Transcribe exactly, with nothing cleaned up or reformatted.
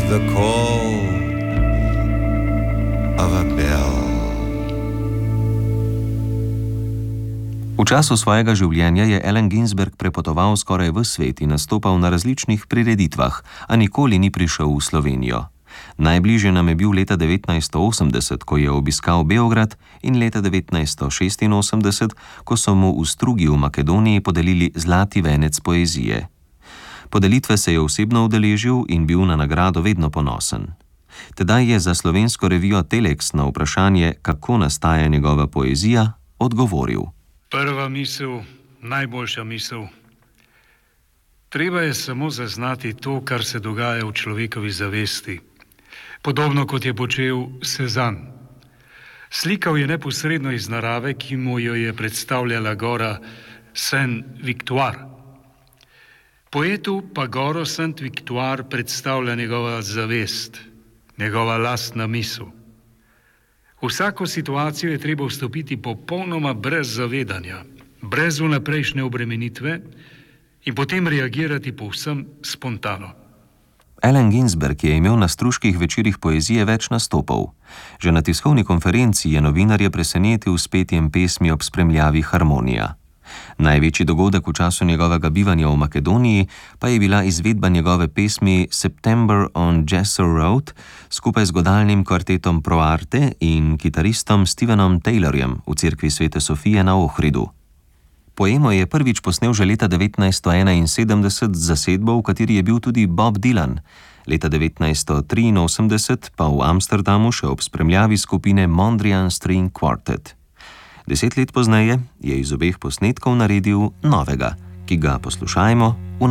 the call of a bell. V času svojega življenja je Allen Ginsberg prepotoval skoraj ves svet in nastopal na različnih prireditvah, a nikoli ni prišel v Slovenijo. Najbližje nam je bil leta devetnajststo osemdeset, ko je obiskal Beograd, in leta devetnajststo šestinosemdeset, ko so mu v Strugi v Makedoniji podelili zlati venec poezije. Podelitve se je osebno udeležil in bil na nagrado vedno ponosen. Tedaj je za slovensko revijo Telex na vprašanje, kako nastaja njegova poezija, odgovoril: Prva misel, najboljša misel. Treba je samo zaznati to, kar se dogaja v človekovi zavesti. Podobno kot je počel Cézanne. Slikal je neposredno iz narave, ki mu jo je predstavljala gora Saint-Victoire. Poetu pa goro Saint-Victoire predstavlja njegova zavest, njegova lastna misel. V vsako situacijo je treba vstopiti popolnoma brez zavedanja, brez vnaprejšnje obremenitve in potem reagirati povsem spontano. Allen Ginsberg je imel na struških večerih poezije več nastopov. Že na tiskovni konferenci je novinarje presenetil s petjem pesmi ob spremljavi harmonija. Največji dogodek v času njegovega bivanja v Makedoniji pa je bila izvedba njegove pesmi September on Jesser Road skupaj z godalnim kvartetom Pro Arte in kitaristom Stevenom Taylorjem v cerkvi Svete Sofije na Ohridu. Poemo je prvič posnel že leta devetnajststo enainsedemdeset z zasedbo, v kateri je bil tudi Bob Dylan, leta devetnajststo triinosemdeset pa v Amsterdamu še ob spremljavi skupine Mondrian String Quartet. Deset let pozneje je iz obeh posnetkov naredil novega, ki ga poslušajmo v